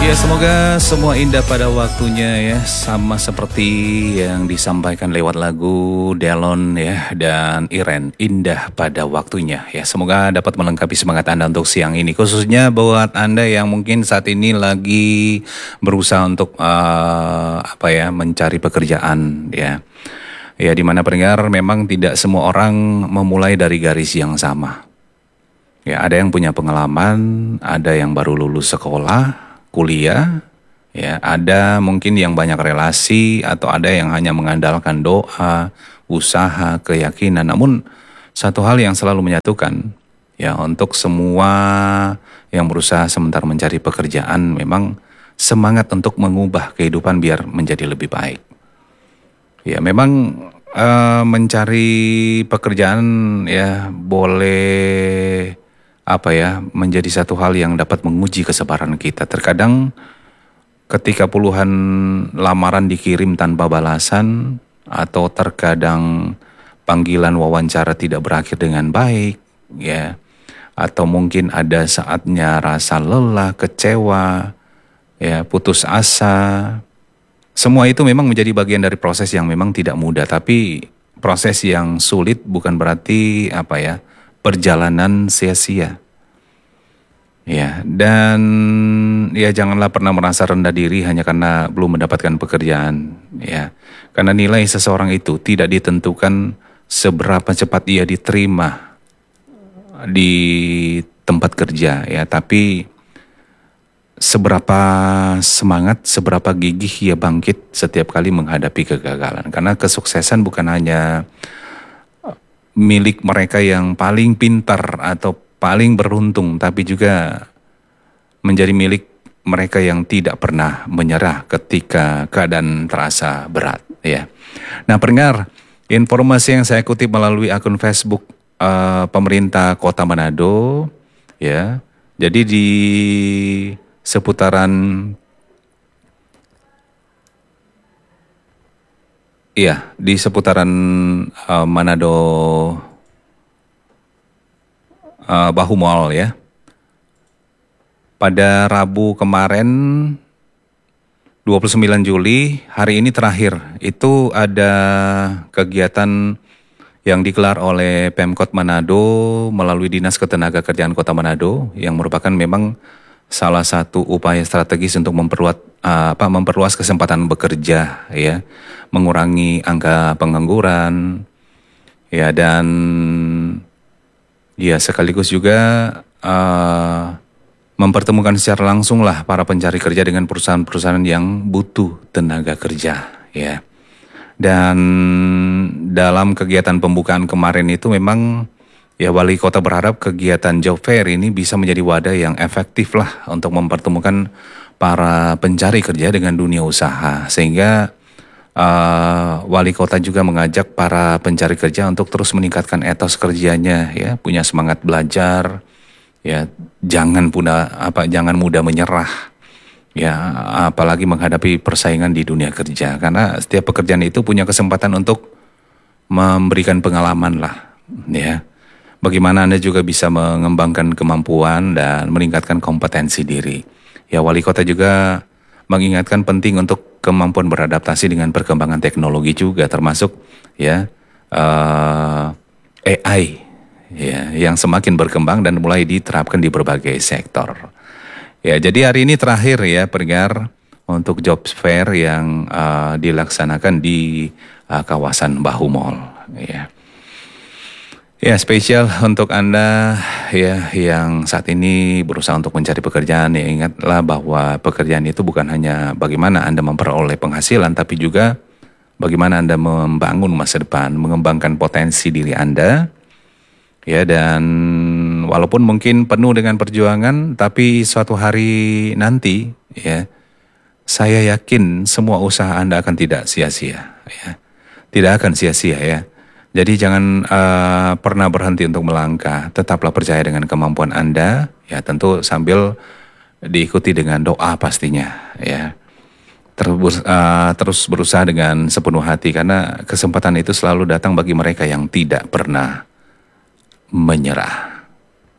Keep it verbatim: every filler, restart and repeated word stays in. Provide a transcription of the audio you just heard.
Ya, semoga semua indah pada waktunya ya, sama seperti yang disampaikan lewat lagu Delon ya dan Iren, indah pada waktunya ya. Semoga dapat melengkapi semangat Anda untuk siang ini, khususnya buat Anda yang mungkin saat ini lagi berusaha untuk uh, apa ya, mencari pekerjaan ya. Ya, dimana pendengar memang tidak semua orang memulai dari garis yang sama. Ya, ada yang punya pengalaman, ada yang baru lulus sekolah, kuliah, ya, ada mungkin yang banyak relasi atau ada yang hanya mengandalkan doa, usaha, keyakinan. Namun satu hal yang selalu menyatukan ya untuk semua yang berusaha sebentar mencari pekerjaan memang semangat untuk mengubah kehidupan biar menjadi lebih baik. Ya, memang uh, mencari pekerjaan ya boleh apa ya, menjadi satu hal yang dapat menguji kesabaran kita. Terkadang ketika puluhan lamaran dikirim tanpa balasan, atau terkadang panggilan wawancara tidak berakhir dengan baik, ya, atau mungkin ada saatnya rasa lelah, kecewa, ya, putus asa. Semua itu memang menjadi bagian dari proses yang memang tidak mudah, tapi proses yang sulit bukan berarti apa ya, perjalanan sia-sia. Ya, dan ya janganlah pernah merasa rendah diri hanya karena belum mendapatkan pekerjaan, ya. Karena nilai seseorang itu tidak ditentukan seberapa cepat ia diterima di tempat kerja, ya, tapi seberapa semangat, seberapa gigih ia bangkit setiap kali menghadapi kegagalan. Karena kesuksesan bukan hanya milik mereka yang paling pintar atau paling beruntung, tapi juga menjadi milik mereka yang tidak pernah menyerah ketika keadaan terasa berat, ya. Nah, pendengar, informasi yang saya kutip melalui akun Facebook uh, pemerintah Kota Manado, ya. Jadi di seputaran Iya, di seputaran uh, Manado, uh, Bahu Mall ya. Pada Rabu kemarin dua puluh sembilan Juli, hari ini terakhir, itu ada kegiatan yang digelar oleh Pemkot Manado melalui Dinas Ketenagakerjaan Kota Manado, yang merupakan memang salah satu upaya strategis untuk memperluas uh, apa memperluas kesempatan bekerja, ya, mengurangi angka pengangguran, ya, dan ya sekaligus juga uh, mempertemukan secara langsung lah para pencari kerja dengan perusahaan-perusahaan yang butuh tenaga kerja, ya. Dan dalam kegiatan pembukaan kemarin itu memang ya wali kota berharap kegiatan job fair ini bisa menjadi wadah yang efektif lah untuk mempertemukan para pencari kerja dengan dunia usaha, sehingga uh, wali kota juga mengajak para pencari kerja untuk terus meningkatkan etos kerjanya, ya, punya semangat belajar, ya, jangan mudah apa jangan mudah menyerah, ya, apalagi menghadapi persaingan di dunia kerja, karena setiap pekerjaan itu punya kesempatan untuk memberikan pengalaman lah, ya. Bagaimana Anda juga bisa mengembangkan kemampuan dan meningkatkan kompetensi diri. Ya, wali kota juga mengingatkan penting untuk kemampuan beradaptasi dengan perkembangan teknologi juga, termasuk ya uh, A I, ya, yang semakin berkembang dan mulai diterapkan di berbagai sektor. Ya, jadi hari ini terakhir ya pendengar untuk job fair yang uh, dilaksanakan di uh, kawasan Bahu Mall, ya. Ya, spesial untuk Anda ya yang saat ini berusaha untuk mencari pekerjaan, ya, ingatlah bahwa pekerjaan itu bukan hanya bagaimana Anda memperoleh penghasilan, tapi juga bagaimana Anda membangun masa depan, mengembangkan potensi diri Anda, ya, dan walaupun mungkin penuh dengan perjuangan, tapi suatu hari nanti, ya, saya yakin semua usaha Anda akan tidak sia-sia, ya. Tidak akan sia-sia, ya. Jadi jangan uh, pernah berhenti untuk melangkah, tetaplah percaya dengan kemampuan Anda, ya, tentu sambil diikuti dengan doa pastinya, ya. Terus, uh, terus berusaha dengan sepenuh hati, karena kesempatan itu selalu datang bagi mereka yang tidak pernah menyerah.